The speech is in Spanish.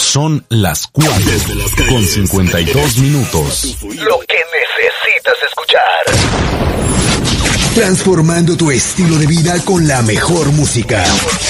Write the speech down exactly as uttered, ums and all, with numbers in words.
Son las cuatro con cincuenta y dos minutos. Lo que necesitas escuchar. Transformando tu estilo de vida con la mejor música.